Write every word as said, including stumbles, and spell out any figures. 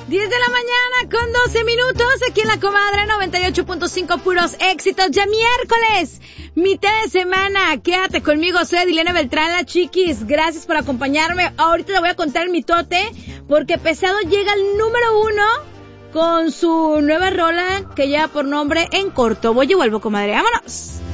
diez de la mañana con doce minutos, aquí en La Comadre noventa y ocho punto cinco, puros éxitos. Ya miércoles, mitad de semana, quédate conmigo, soy Adilena Beltrán, la chiquis. Gracias por acompañarme. Ahorita te voy a contar el mitote, porque Pesado llega al número uno con su nueva rola que lleva por nombre En Corto. Voy y vuelvo, comadre, vámonos.